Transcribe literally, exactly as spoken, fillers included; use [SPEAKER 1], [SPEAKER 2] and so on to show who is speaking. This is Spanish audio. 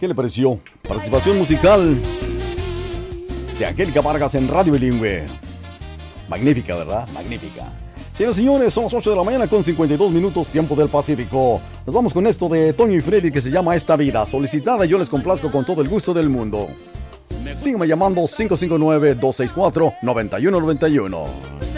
[SPEAKER 1] ¿Qué le pareció? Participación musical de Angélica Vargas en Radio Bilingüe. Magnífica, ¿verdad? Magnífica. Señoras y señores, son las ocho de la mañana con cincuenta y dos minutos, tiempo del Pacífico. Nos vamos con esto de Toño y Freddy que se llama Esta Vida. Solicitada y yo les complazco con todo el gusto del mundo. Sígueme llamando cinco cinco nueve, dos seis cuatro, nueve uno nueve uno.